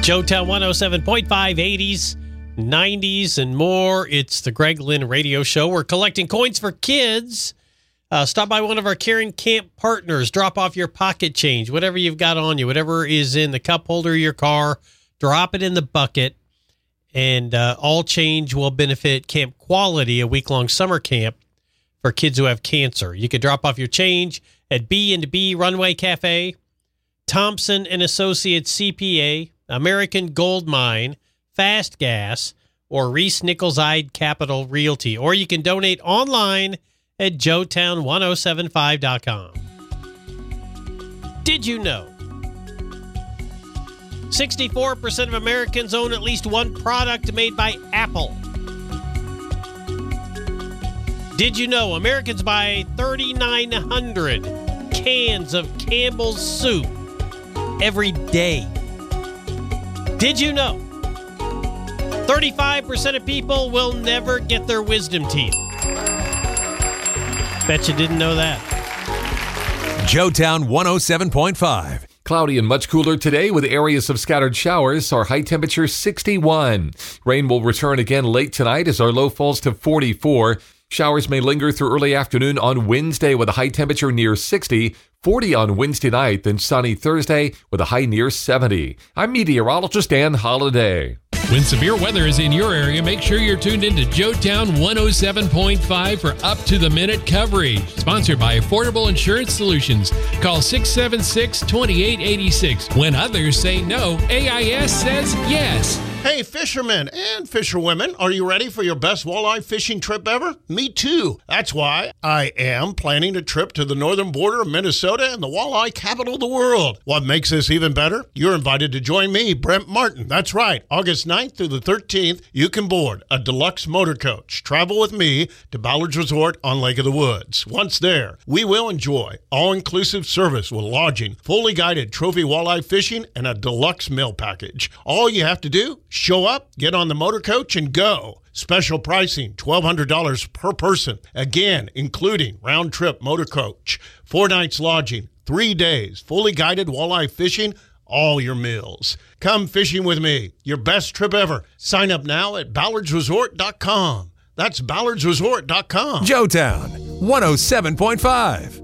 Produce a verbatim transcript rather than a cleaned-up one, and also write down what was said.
Joetown one oh seven point five, eighties, nineties, and more. It's the Greg Lynn Radio Show. We're collecting coins for kids. Uh, stop by one of our Caring Camp partners. Drop off your pocket change, whatever you've got on you, whatever is in the cup holder of your car. Drop it in the bucket, and uh, all change will benefit Camp Quality, a week-long summer camp for kids who have cancer. You can drop off your change at B and B Runway Cafe, Thompson and Associates C P A, American Gold Mine, Fast Gas, or Reese Nichols Ide Capital Realty. Or you can donate online at joetown ten seventy-five dot com. Did you know sixty-four percent of Americans own at least one product made by Apple? Did you know Americans buy thirty-nine hundred cans of Campbell's soup every day? Did you know thirty-five percent of people will never get their wisdom teeth? Bet you didn't know that. Joetown one oh seven point five. Cloudy and much cooler today with areas of scattered showers. Our high temperature sixty-one. Rain will return again late tonight as our low falls to forty-four. Showers may linger through early afternoon on Wednesday with a high temperature near sixty. forty on Wednesday night, then sunny Thursday with a high near seventy. I'm meteorologist Dan Holliday. When severe weather is in your area, make sure you're tuned into Joetown one oh seven point five for up-to-the-minute coverage. Sponsored by Affordable Insurance Solutions. Call six seven six, two eight eight six. When others say no, A I S says yes. Hey, fishermen and fisherwomen, are you ready for your best walleye fishing trip ever? Me too. That's why I am planning a trip to the northern border of Minnesota and the walleye capital of the world. What makes this even better? You're invited to join me, Brent Martin. That's right. August ninth through the thirteenth, you can board a deluxe motor coach. Travel with me to Ballard's Resort on Lake of the Woods. Once there, we will enjoy all-inclusive service with lodging, fully guided trophy walleye fishing, and a deluxe meal package. All you have to do, show up, get on the motor coach, and go. Special pricing, twelve hundred dollars per person. Again, including round-trip motor coach, four nights lodging, three days, fully guided walleye fishing, all your meals. Come fishing with me. Your best trip ever. Sign up now at ballards resort dot com. That's ballards resort dot com. Joetown one oh seven point five.